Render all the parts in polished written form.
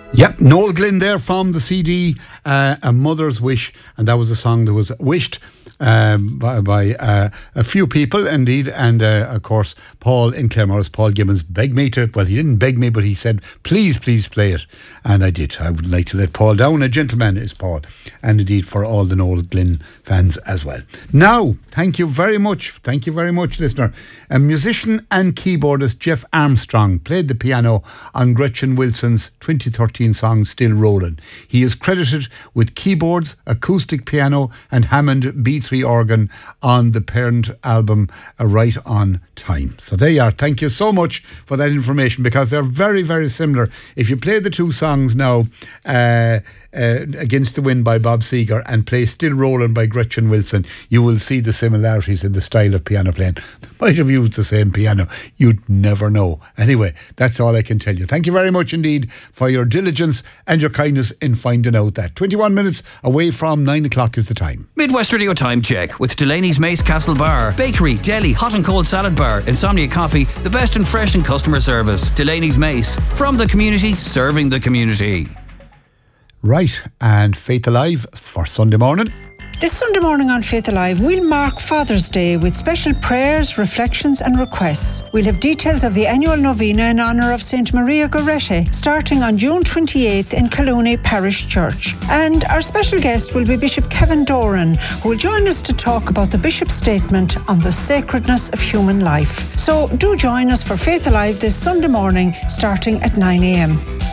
Yep, Noel Glynn there from the CD, A Mother's Wish, and that was a song that was wished by a few people indeed, and of course Paul in Claremorris, Paul Gibbons begged me to, well, he didn't beg me, but he said please play it, and I did. I would like to let Paul down. A gentleman is Paul, and indeed for all the Noel Glynn fans as well. Now, thank you very much, listener. A musician and keyboardist Jeff Armstrong played the piano on Gretchen Wilson's 2013 song Still Rollin'. He is credited with keyboards, acoustic piano and Hammond B3 organ on the parent album Right on Time. So there you are. Thank you so much for that information, because they're very, very similar. If you play the two songs now, Against the Wind by Bob Seger and play Still Rollin' by Gretchen Wilson, you will see the similarities in the style of piano playing. They might have used the same piano. You'd never know. Anyway, that's all I can tell you. Thank you very much indeed for your diligence and your kindness in finding out that. 21 minutes away from 9 o'clock is the time. Midwest Radio Time Check with Delaney's Mace Castle Bar. Bakery, deli, hot and cold salad bar, Insomnia Coffee, the best in fresh and customer service. Delaney's Mace. From the community, serving the community. Right, and Faith Alive for Sunday morning. This Sunday morning on Faith Alive, we'll mark Father's Day with special prayers, reflections and requests. We'll have details of the annual novena in honour of St. Maria Goretti, starting on June 28th in Collooney Parish Church. And our special guest will be Bishop Kevin Doran, who will join us to talk about the Bishop's statement on the sacredness of human life. So do join us for Faith Alive this Sunday morning, starting at 9 a.m.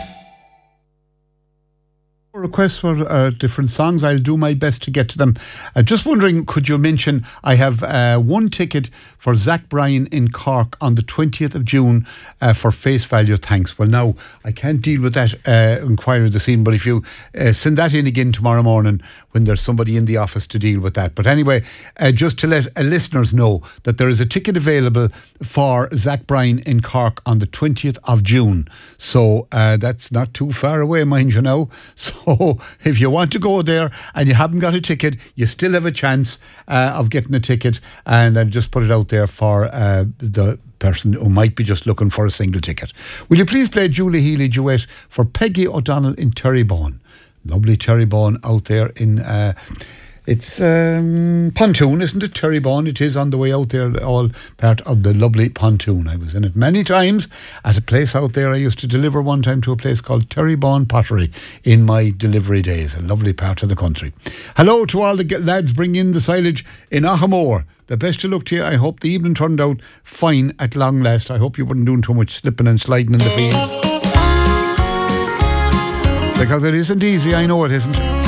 Requests for different songs. I'll do my best to get to them. Just wondering, could you mention I have one ticket for Zach Bryan in Cork on the 20th of June for Face Value Thanks. Well, now I can't deal with that inquiry this evening, but if you send that in again tomorrow morning when there's somebody in the office to deal with that. But anyway, just to let listeners know that there is a ticket available for Zach Bryan in Cork on the 20th of June. So that's not too far away, mind you now. So if you want to go there and you haven't got a ticket, you still have a chance of getting a ticket, and I'll just put it out there for the person who might be just looking for a single ticket. Will you please play Julie Healy duet for Peggy O'Donnell in Terrybone? Lovely Terrybone out there in it's Pontoon, isn't it? Terrybone. It is on the way out there, all part of the lovely Pontoon. I was in it many times at a place out there. I used to deliver one time to a place called Terrybone Pottery in my delivery days. A lovely part of the country. Hello to all the lads bringing in the silage in Ahamore. The best of luck to you. I hope the evening turned out fine at long last. I hope you weren't doing too much slipping and sliding in the fields, because it isn't easy. I know it isn't.